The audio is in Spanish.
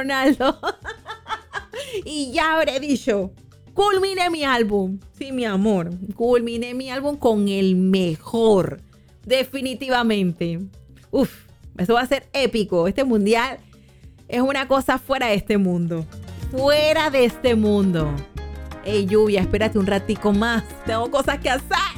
Ronaldo. Y ya habré dicho, culminé mi álbum. Sí, mi amor, culminé mi álbum con el mejor. Definitivamente. Uf, eso va a ser épico. Este mundial es una cosa fuera de este mundo. Fuera de este mundo. Ey, Lluvia, espérate un ratico más. Tengo cosas que hacer.